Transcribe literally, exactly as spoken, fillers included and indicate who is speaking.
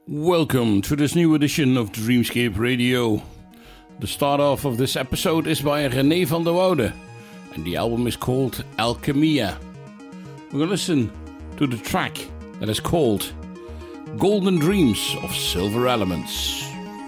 Speaker 1: Welcome to this new edition of Dreamscape Radio. The start off of this episode is by René van der Woude, and the album is called Alchemia. We're going to listen to the track that is called Golden Dreams of Silver Elements.